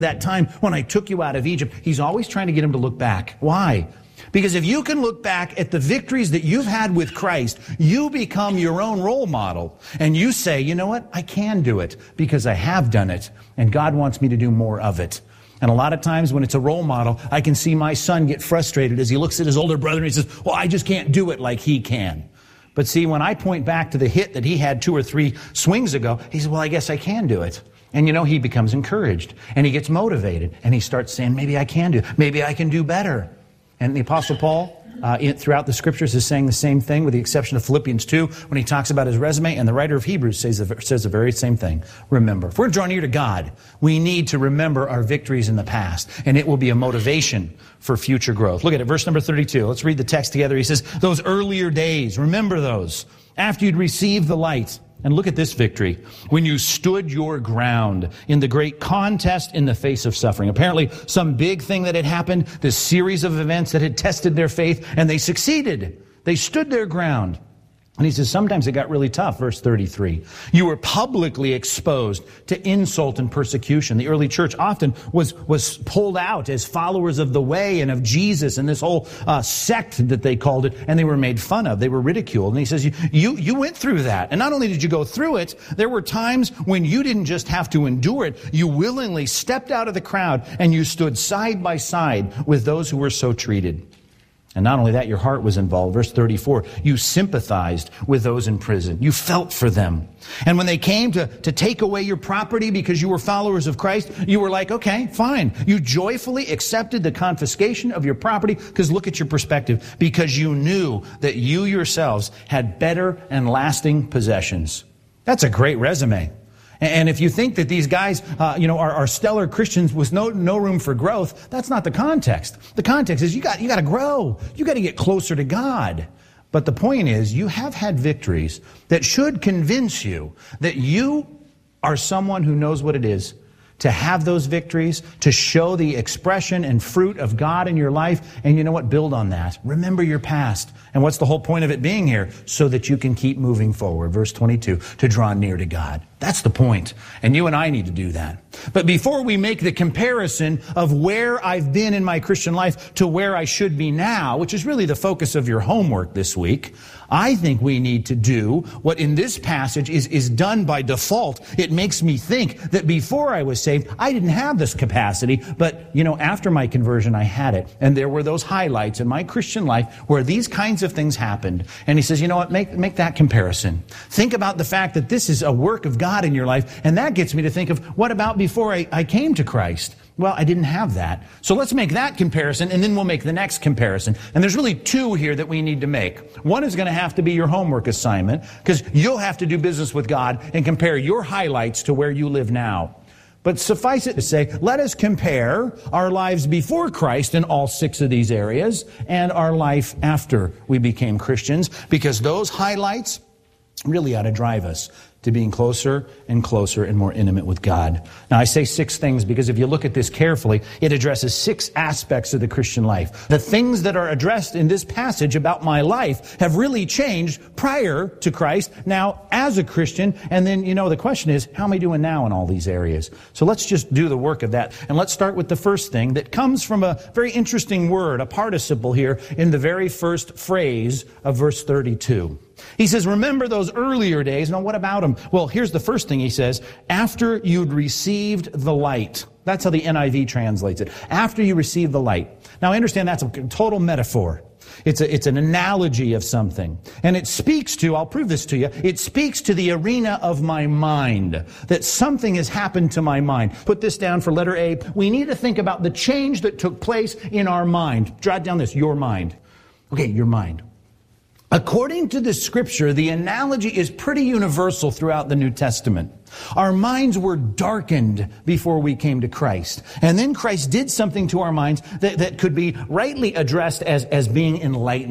that time when I took you out of Egypt. He's always trying to get him to look back. Why? Because if you can look back at the victories that you've had with Christ, you become your own role model. And you say, you know what? I can do it because I have done it. And God wants me to do more of it. And a lot of times when it's a role model, I can see my son get frustrated as he looks at his older brother and he says, well, I just can't do it like he can. But see, when I point back to the hit that he had 2 or 3 swings ago, he says, well, I guess I can do it. And you know, he becomes encouraged and he gets motivated and he starts saying, maybe I can do it. Maybe I can do better. And the Apostle Paul, throughout the Scriptures, is saying the same thing with the exception of Philippians 2 when he talks about his resume. And the writer of Hebrews says the very same thing. Remember. If we're to draw near to God, we need to remember our victories in the past. And it will be a motivation for future growth. Look at it, verse number 32. Let's read the text together. He says, those earlier days, remember those, after you'd received the light. And look at this victory. When you stood your ground in the great contest in the face of suffering. Apparently, some big thing that had happened, this series of events that had tested their faith, and they succeeded. They stood their ground. And he says, sometimes it got really tough, verse 33. You were publicly exposed to insult and persecution. The early church often was pulled out as followers of the way and of Jesus and this whole sect that they called it, and they were made fun of. They were ridiculed. And he says, you went through that. And not only did you go through it, there were times when you didn't just have to endure it. You willingly stepped out of the crowd and you stood side by side with those who were so treated. And not only that, your heart was involved. Verse 34, you sympathized with those in prison. You felt for them. And when they came to take away your property because you were followers of Christ, you were like, okay, fine. You joyfully accepted the confiscation of your property because look at your perspective, because you knew that you yourselves had better and lasting possessions. That's a great resume. And if you think that these guys, are stellar Christians with no room for growth, that's not the context. The context is you got to grow. You got to get closer to God. But the point is, you have had victories that should convince you that you are someone who knows what it is to have those victories, to show the expression and fruit of God in your life. And you know what? Build on that. Remember your past. And what's the whole point of it being here? So that you can keep moving forward. Verse 22, to draw near to God. That's the point. And you and I need to do that. But before we make the comparison of where I've been in my Christian life to where I should be now, which is really the focus of your homework this week, I think we need to do what in this passage is done by default. It makes me think that before I was saved, I didn't have this capacity, but, after my conversion, I had it. And there were those highlights in my Christian life where these kinds of things happened. And he says, you know what, make that comparison. Think about the fact that this is a work of God in your life, and that gets me to think of, what about before I came to Christ? Well, I didn't have that. So let's make that comparison, and then we'll make the next comparison. And there's really 2 here that we need to make. One is going to have to be your homework assignment, because you'll have to do business with God and compare your highlights to where you live now. But suffice it to say, let us compare our lives before Christ in all 6 of these areas and our life after we became Christians, because those highlights really ought to drive us to being closer and closer and more intimate with God. Now, I say 6 things because if you look at this carefully, it addresses 6 aspects of the Christian life. The things that are addressed in this passage about my life have really changed prior to Christ, now as a Christian, and then, the question is, how am I doing now in all these areas? So let's just do the work of that. And let's start with the first thing that comes from a very interesting word, a participle here, in the very first phrase of verse 32. He says, remember those earlier days. Now, what about them? Well, here's the first thing he says. After you'd received the light. That's how the NIV translates it. After you received the light. Now, I understand that's a total metaphor. It's an analogy of something. And it speaks to, I'll prove this to you, it speaks to the arena of my mind. That something has happened to my mind. Put this down for letter A. We need to think about the change that took place in our mind. Jot down this, your mind. Okay, your mind. According to the Scripture, the analogy is pretty universal throughout the New Testament. Our minds were darkened before we came to Christ. And then Christ did something to our minds that could be rightly addressed as being enlightened.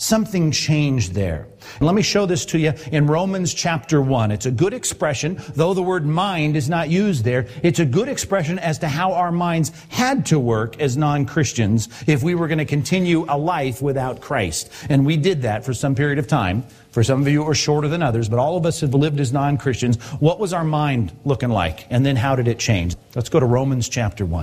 Something changed there. And let me show this to you in Romans chapter 1. It's a good expression, though the word mind is not used there. It's a good expression as to how our minds had to work as non-Christians if we were going to continue a life without Christ. And we did that for some period of time. For some of you it was shorter than others, but all of us have lived as non-Christians. What was our mind looking like? And then how did it change? Let's go to Romans chapter 1.